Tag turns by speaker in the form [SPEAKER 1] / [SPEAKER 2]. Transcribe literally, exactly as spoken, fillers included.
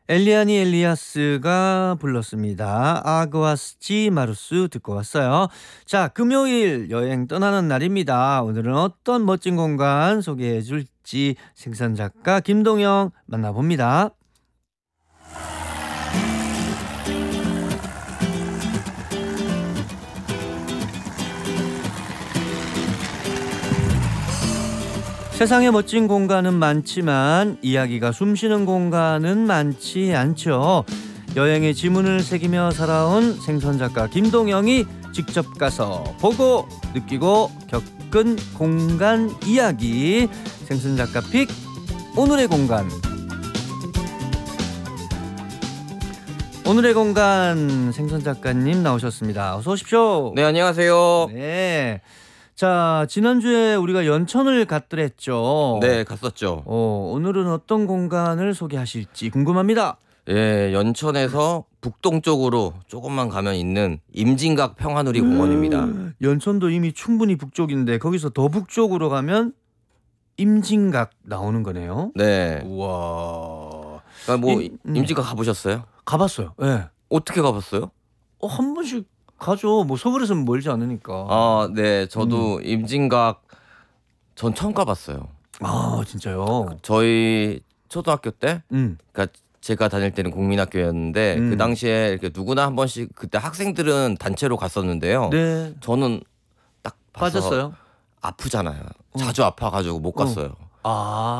[SPEAKER 1] 엘리아니 엘리아스가 불렀습니다. 아그와스지 마루스 듣고 왔어요. 자, 금요일 여행 떠나는 날입니다. 오늘은 어떤 멋진 공간 소개해 줄지 생선 작가 김동영 만나봅니다. 세상에 멋진 공간은 많지만 이야기가 숨쉬는 공간은 많지 않죠. 여행의 지문을 새기며 살아온 생선작가 김동영이 직접 가서 보고 느끼고 겪은 공간 이야기. 생선작가 픽 오늘의 공간. 오늘의 공간 생선작가님 나오셨습니다. 어서 오십시오.
[SPEAKER 2] 네, 안녕하세요.
[SPEAKER 1] 네. 자, 지난주에 우리가 연천을 갔더랬죠.
[SPEAKER 2] 네, 갔었죠.
[SPEAKER 1] 어, 오늘은 어떤 공간을 소개하실지 궁금합니다.
[SPEAKER 2] 예, 연천에서 북동쪽으로 조금만 가면 있는 임진각 평화누리 공원입니다.
[SPEAKER 1] 연천도 이미 충분히 북쪽인데 거기서 더 북쪽으로 가면 임진각 나오는 거네요.
[SPEAKER 2] 네.
[SPEAKER 1] 우와.
[SPEAKER 2] 그러니까 뭐
[SPEAKER 1] 이- 음.
[SPEAKER 2] 임진각 가보셨어요?
[SPEAKER 1] 가봤어요. 예. 네.
[SPEAKER 2] 어떻게 가봤어요?
[SPEAKER 1] 어, 한 번씩 가죠. 뭐 서울에서는 멀지 않으니까.
[SPEAKER 2] 아, 네, 저도 임진각 전 처음 가봤어요.
[SPEAKER 1] 아, 진짜요?
[SPEAKER 2] 저희 초등학교 때,
[SPEAKER 1] 음.
[SPEAKER 2] 그러니까 제가 다닐 때는 국민학교였는데
[SPEAKER 1] 음.
[SPEAKER 2] 그 당시에 이렇게 누구나 한 번씩 그때 학생들은 단체로 갔었는데요.
[SPEAKER 1] 네.
[SPEAKER 2] 저는 딱 봐서
[SPEAKER 1] 빠졌어요?
[SPEAKER 2] 아프잖아요. 자주 아파가지고 못 갔어요.
[SPEAKER 1] 아.